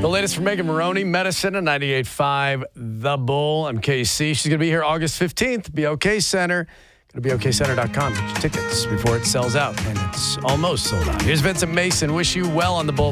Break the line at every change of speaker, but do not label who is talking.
The latest from Megan Maroney, Medicine on 98.5 The Bull. I'm KC. She's going to be here August 15th, BOK Center. Go to BOKCenter.com. Get your tickets before it sells out. And it's almost sold out. Here's Vincent Mason. Wish you well on The Bull.